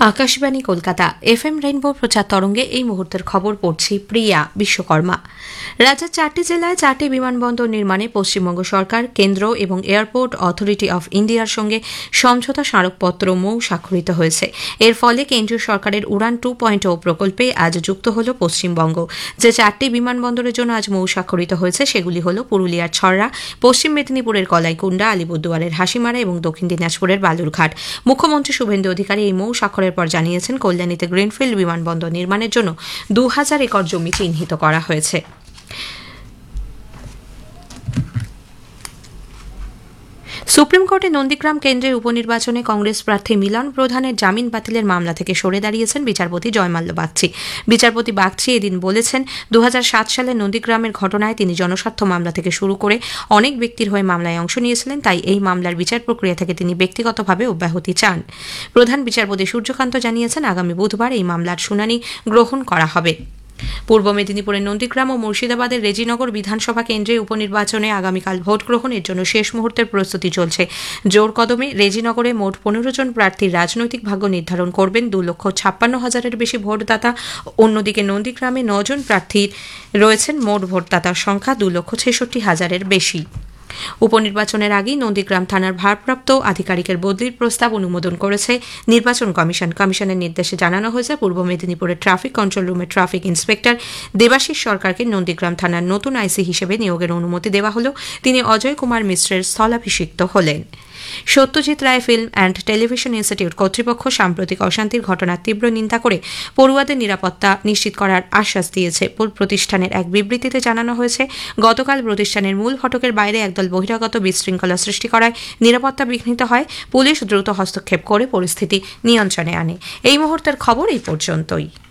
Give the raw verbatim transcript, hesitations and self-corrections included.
Akashvani Kolkata F M rainbow প্রচার তরঙ্গে এই মুহূর্তের খবর পড়ছি প্রিয়া বিশ্বকর্মা। রাজ্যের চারটি জেলায় চারটি বিমানবন্দর নির্মাণে পশ্চিমবঙ্গ সরকার, কেন্দ্র এবং এয়ারপোর্ট অথরিটি অফ ইন্ডিয়ার সঙ্গে সমঝোতা স্মারকপত্র মৌ স্বাক্ষরিত হয়েছে। এর ফলে কেন্দ্রীয় সরকারের উড়ান টু পয়েন্ট ও প্রকল্পে আজ যুক্ত হল পশ্চিমবঙ্গ। যে চারটি বিমানবন্দরের জন্য আজ মৌ স্বাক্ষরিত হয়েছে সেগুলি হল পুরুলিয়ার ছড়ড়া, পশ্চিম মেদিনীপুরের কলাইকুণ্ডা, আলিপুরদুয়ারের হাসিমারা এবং দক্ষিণ দিনাজপুরের বালুরঘাট। মুখ্যমন্ত্রী শুভেন্দু অধিকারী এই মৌ স্বাক্ষরের পর জানিয়েছেন, কল্যাণীতে গ্রিনফিল্ড বিমানবন্দর নির্মাণের জন্য দু হাজার একর জমি চিহ্নিত করা হয়েছে। সুপ্রিম কোর্টে নন্দীগ্রাম কেন্দ্রের উপনির্বাচনে কংগ্রেস প্রার্থী মিলন প্রধানের জামিন বাতিলের মামলা থেকে সরে দাঁড়িয়েছেন বিচারপতি জয়মাল্য বাগচি। বিচারপতি বাগচি এদিন বলেছেন, দু হাজার সাত সালে নন্দীগ্রামের ঘটনায় তিনি জনস্বার্থ মামলা থেকে শুরু করে অনেক ব্যক্তির হয়ে মামলায় অংশ নিয়েছিলেন, তাই এই মামলার বিচার প্রক্রিয়া থেকে তিনি ব্যক্তিগতভাবে অব্যাহতি চান। প্রধান বিচারপতি সূর্যকান্ত জানিয়েছেন, আগামী বুধবার এই মামলার শুনানি গ্রহণ করা হবে। পূর্ব মেদিনীপুরের নন্দীগ্রাম ও মুর্শিদাবাদের রেজিনগর বিধানসভা কেন্দ্রে উপনির্বাচনে আগামীকাল ভোট গ্রহণের জন্য শেষ মুহূর্তের প্রস্তুতি চলছে। জোর কদমে রেজিনগরে মোট পনেরো জন প্রার্থীর রাজনৈতিক ভাগ্য নির্ধারণ করবেন দু লক্ষ ছাপ্পান্ন হাজারের বেশি ভোটদাতা। অন্যদিকে নন্দীগ্রামে নজন প্রার্থীর রয়েছেন মোট ভোটদাতার সংখ্যা দু লক্ষ ছেষট্টি হাজারের বেশি। উপনির্বাচনের আগেই নন্দীগ্রাম থানার ভারপ্রাপ্ত আধিকারিকের বদলির প্রস্তাব অনুমোদন করেছে নির্বাচন কমিশন। কমিশনের নির্দেশে জানানো হয়েছে, পূর্ব মেদিনীপুরের ট্রাফিক কন্ট্রোল রুমের ট্রাফিক ইন্সপেক্টর দেবাশিস সরকারকে নন্দীগ্রাম থানার নতুন আইসি হিসেবে নিয়োগের অনুমতি দেওয়া হল। তিনি অজয় কুমার মিশ্রের স্থলাভিষিক্ত হলেন। Satyajit Ray film and television institute কর্তৃপক্ষ সাম্প্রতিক অশান্তির ঘটনার তীব্র নিন্দা করে পড়ুয়াদের নিরাপত্তা নিশ্চিত করার আশ্বাস দিয়েছে। প্রতিষ্ঠানের এক বিবৃতিতে জানানো হয়েছে, গতকাল প্রতিষ্ঠানের মূল ফটকের বাইরে একদল বহিরাগত বিশৃঙ্খলা সৃষ্টি করায় নিরাপত্তা বিঘ্নিত হয়। পুলিশ দ্রুত হস্তক্ষেপ করে পরিস্থিতি নিয়ন্ত্রণে আনে। এই মুহূর্তের খবর এই পর্যন্তই।